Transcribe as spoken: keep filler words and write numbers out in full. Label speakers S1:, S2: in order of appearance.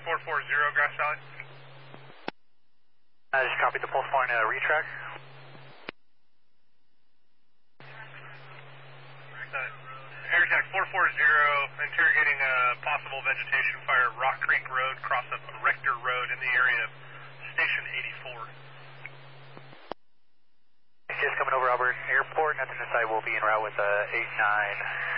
S1: four four zero, Grass Valley.
S2: I just copied the pulse point uh, retrack.
S1: Uh, AirTac four four zero, interrogating a possible vegetation fire, Rock Creek Road, cross up Rector Road in the area of Station eighty-four.
S2: Just coming over Auburn Airport, nothing inside, will be en route with uh, eight nine.